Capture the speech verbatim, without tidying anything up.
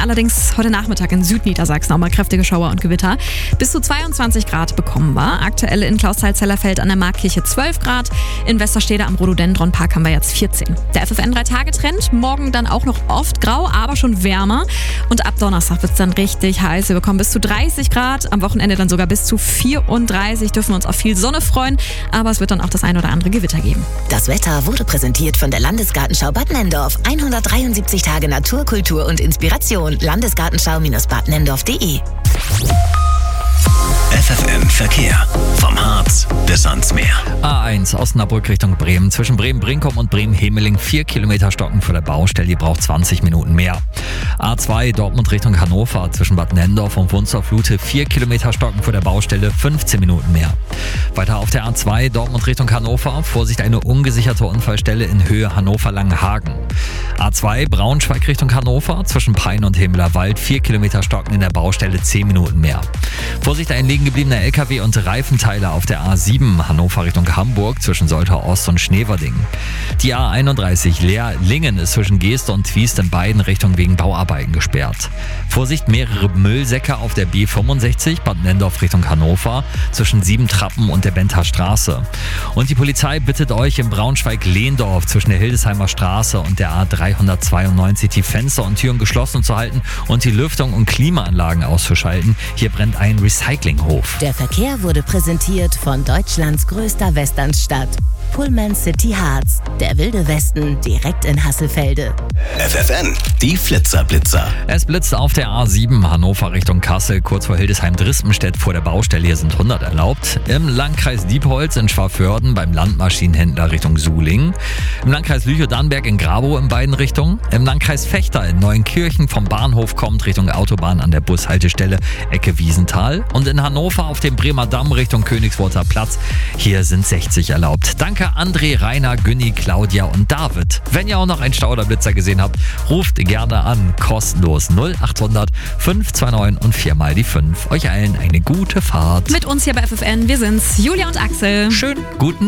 allerdings heute Nachmittag in Südniedersachsen auch mal kräftige Schauer und Gewitter. Bis zu zweiundzwanzig Grad bekommen wir. Aktuell in Klausthal-Zellerfeld an der Markkirche zwölf Grad. In Westerstede am Rhododendron-Park haben wir jetzt vierzehn. Der F F N drei Tage Trend. Morgen dann auch noch oft grau, aber schon wärmer. Und ab Donnerstag wird es dann richtig heiß. Wir bekommen bis zu dreißig Grad. Am Wochenende dann sogar bis zu vierunddreißig. Dürfen wir uns auf viel Sonne freuen. Aber es wird dann auch das ein oder andere Gewitter geben. Das Wetter wurde präsentiert von der Landesgartenschau Bad Nenndorf. hundertdreiundsiebzig Tage Natur, Kultur und Inspiration. Landesgartenschau-bad nenndorf punkt de. F F N Verkehr. Vom Harz bis ans Meer. A eins Osnabrück Richtung Bremen. Zwischen Bremen-Brinkum und Bremen-Hemeling vier Kilometer Stocken vor der Baustelle. Ihr braucht zwanzig Minuten mehr. A zwei Dortmund Richtung Hannover. Zwischen Bad Nenndorf und Wunstorf-Lute vier Kilometer Stocken vor der Baustelle. fünfzehn Minuten mehr. Weiter auf der A zwei Dortmund Richtung Hannover. Vorsicht, eine ungesicherte Unfallstelle in Höhe Hannover-Langenhagen. A zwei Braunschweig Richtung Hannover. Zwischen Pein und Himmelerwald vier Kilometer Stocken in der Baustelle. zehn Minuten mehr. Vorsicht, ein liegen gebliebener L K W und Reifenteile auf der A sieben Hannover Richtung Hamburg zwischen Soltau Ost und Schneverding. Die A einunddreißig Leer-Lingen ist zwischen Geest und Twiest in beiden Richtungen wegen Bauarbeiten gesperrt. Vorsicht, mehrere Müllsäcke auf der B fünfundsechzig Bad Nenndorf Richtung Hannover zwischen Siebentrappen und der Benther Straße. Und die Polizei bittet euch in Braunschweig-Lehndorf zwischen der Hildesheimer Straße und der A dreihundertzweiundneunzig die Fenster und Türen geschlossen zu halten und die Lüftung und Klimaanlagen auszuschalten. Hier brennt ein Recyclinghof. Der Verkehr wurde präsentiert von Deutschlands größter Westernstadt. Pullman City Harz, der wilde Westen direkt in Hasselfelde. F F N, die Flitzerblitzer. Es blitzt auf der A sieben Hannover Richtung Kassel, kurz vor Hildesheim-Drispenstedt vor der Baustelle. Hier sind hundert erlaubt. Im Landkreis Diepholz in Schwaförden beim Landmaschinenhändler Richtung Suling. Im Landkreis Lüchow-Dannenberg in Grabow in beiden Richtungen. Im Landkreis Vechta in Neuenkirchen vom Bahnhof kommt Richtung Autobahn an der Bushaltestelle Ecke Wiesenthal. Und in Hannover auf dem Bremer Damm Richtung Königswurzer Platz. Hier sind sechzig erlaubt. Danke André, Rainer, Günni, Claudia und David. Wenn ihr auch noch einen Stauderblitzer gesehen habt, ruft gerne an. Kostenlos null acht hundert fünf zwei neun und viermal die fünf. Euch allen eine gute Fahrt. Mit uns hier bei F F N, wir sind's, Julia und Axel. Schön, guten